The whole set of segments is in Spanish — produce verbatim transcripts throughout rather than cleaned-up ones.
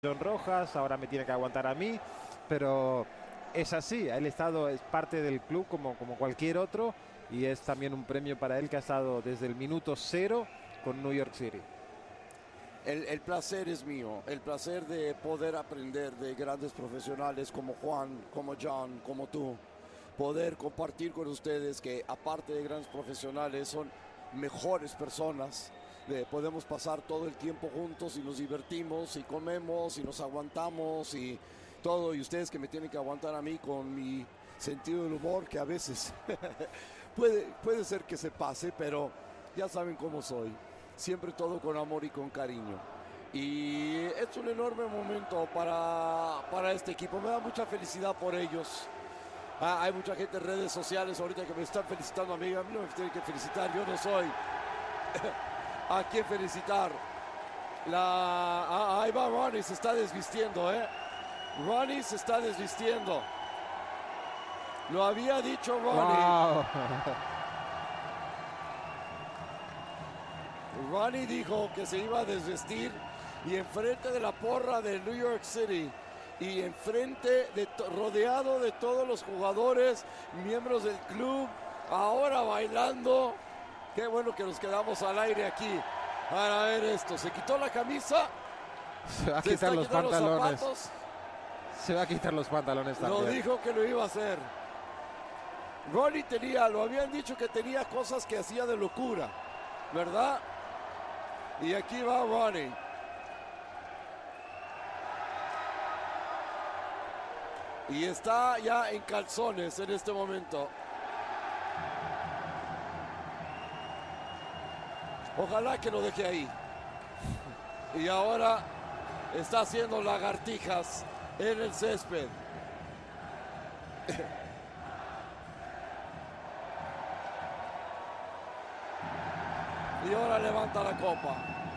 John Rojas, ahora me tiene que aguantar a mí, pero es así, el estado es parte del club como, como cualquier otro y es también un premio para él que ha estado desde el minuto cero con New York City. El, el placer es mío, el placer de poder aprender de grandes profesionales como Juan, como John, como tú, poder compartir con ustedes que aparte de grandes profesionales son mejores personas. Eh, podemos pasar todo el tiempo juntos y nos divertimos y comemos y nos aguantamos y todo, y ustedes que me tienen que aguantar a mí con mi sentido del humor que a veces puede, puede ser que se pase, pero ya saben cómo soy, siempre todo con amor y con cariño, y es un enorme momento para, para este equipo. Me da mucha felicidad por ellos. Ah, hay mucha gente en redes sociales ahorita que me están felicitando a mí, a mí no me tienen que felicitar, yo no soy a quién felicitar. La... Ah, ahí va Ronnie, se está desvistiendo, ¿eh? Ronnie se está desvistiendo. Lo había dicho Ronnie. Wow. Ronnie dijo que se iba a desvestir y enfrente de la porra de New York City y enfrente, de rodeado de todos los jugadores, miembros del club, ahora bailando. Qué bueno que nos quedamos al aire aquí para ver esto. Se quitó la camisa. Se va a quitar los pantalones. Los se va a quitar los pantalones también. Lo dijo que lo iba a hacer. Ronnie tenía, lo habían dicho que tenía cosas que hacía de locura, ¿verdad? Y aquí va Ronnie. Y está ya en calzones en este momento. Ojalá que lo deje ahí. Y ahora está haciendo lagartijas en el césped. Y ahora levanta la copa.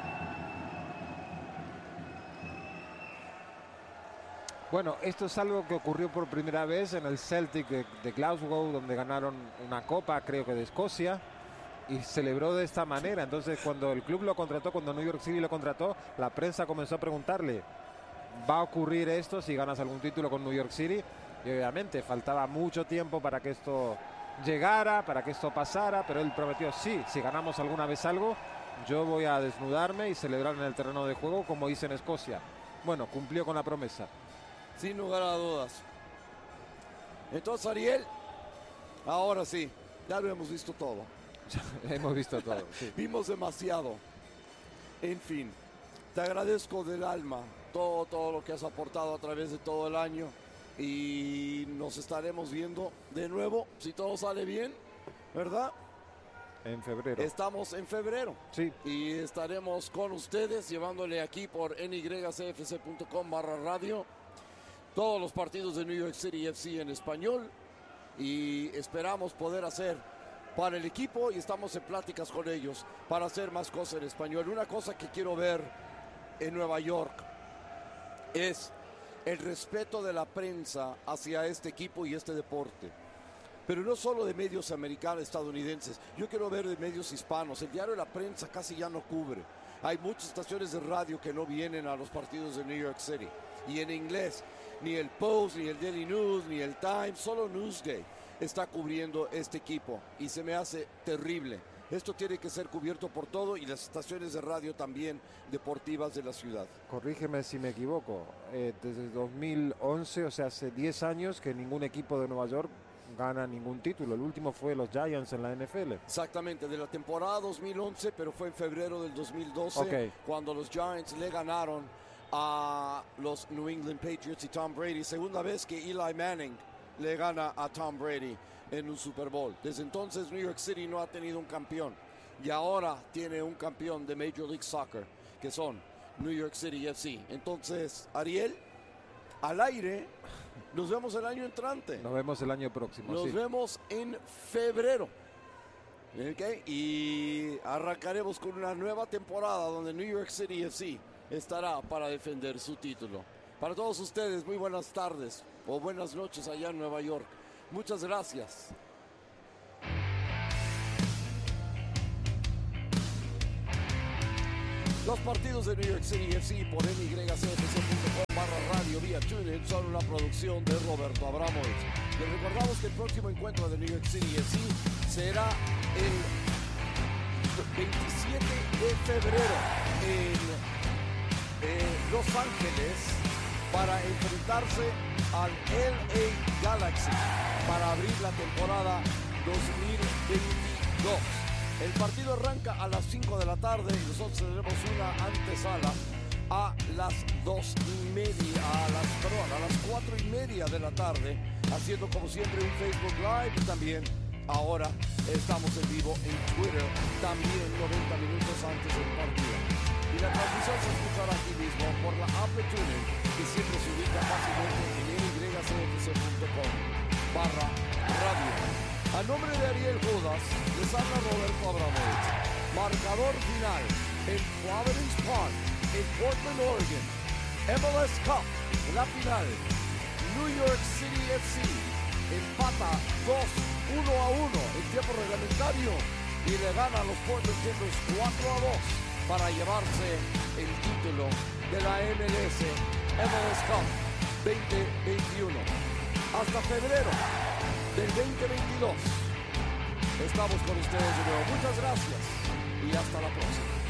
Bueno, esto es algo que ocurrió por primera vez en el Celtic de, de Glasgow, donde ganaron una copa, creo que de Escocia, y celebró de esta manera. Entonces, cuando el club lo contrató, cuando New York City lo contrató, la prensa comenzó a preguntarle, ¿va a ocurrir esto si ganas algún título con New York City? Y obviamente faltaba mucho tiempo para que esto llegara, para que esto pasara, pero él prometió, sí, si ganamos alguna vez algo, yo voy a desnudarme y celebrar en el terreno de juego como hice en Escocia. Bueno, cumplió con la promesa. Sin lugar a dudas. Entonces, Ariel, ahora sí, ya lo hemos visto todo. Hemos visto todo. Sí. Vimos demasiado. En fin, te agradezco del alma todo, todo lo que has aportado a través de todo el año. Y nos estaremos viendo de nuevo, si todo sale bien, ¿verdad? En febrero. Estamos en febrero. Sí. Y estaremos con ustedes llevándole aquí por N Y C F C punto com barra radio todos los partidos de New York City F C en español. Y esperamos poder hacer para el equipo, y estamos en pláticas con ellos para hacer más cosas en español. Una cosa que quiero ver en Nueva York es el respeto de la prensa hacia este equipo y este deporte. Pero no solo de medios americanos, estadounidenses. Yo quiero ver de medios hispanos. El diario de la prensa casi ya no cubre. Hay muchas estaciones de radio que no vienen a los partidos de New York City. Y en inglés, ni el Post, ni el Daily News, ni el Times, solo Newsday está cubriendo este equipo. Y se me hace terrible. Esto tiene que ser cubierto por todo, y las estaciones de radio también deportivas de la ciudad. Corrígeme si me equivoco. Eh, desde dos mil once, o sea, hace diez años que ningún equipo de Nueva York gana ningún título. El último fue los Giants en la N F L. Exactamente, de la temporada dos mil once, pero fue en febrero del dos mil doce, okay, cuando los Giants le ganaron a los New England Patriots y Tom Brady. Segunda vez que Eli Manning le gana a Tom Brady en un Super Bowl. Desde entonces New York City no ha tenido un campeón, y ahora tiene un campeón de Major League Soccer, que son New York City F C. Entonces, Ariel, al aire, nos vemos el año entrante. Nos vemos el año próximo. Nos sí. vemos en febrero. Okay. Y arrancaremos con una nueva temporada donde New York City F C estará para defender su título. Para todos ustedes, muy buenas tardes o buenas noches allá en Nueva York. Muchas gracias. Los partidos de New York City F C por N Y C F C punto com barra radio vía TuneIn son una producción de Roberto Abramovich. Les recordamos que el próximo encuentro de New York City F C será el veintisiete de febrero en eh, Los Ángeles para enfrentarse al L A Galaxy para abrir la temporada dos mil veintidós. El partido arranca a las cinco de la tarde y nosotros tendremos una antesala a las dos y media, a las, perdón, a las cuatro y media de la tarde, haciendo como siempre un Facebook Live y también ahora estamos en vivo en Twitter, también noventa minutos antes del partido. Y la transmisión se escuchará aquí mismo por la app de TuneIn, que siempre se ubica fácilmente en N Y C F C punto com barra radio. A nombre de Ariel Judas, les habla Roberto Abramovich. Marcador final en Providence Park, en Portland, Oregon. M L S Cup, la final. New York City F C empata dos uno a uno en tiempo reglamentario y le gana a los Portland Timbers cuatro a dos para llevarse el título de la M L S M L S Cup veinte veintiuno. Hasta febrero del veinte veintidós estamos con ustedes de nuevo. Muchas gracias y hasta la próxima.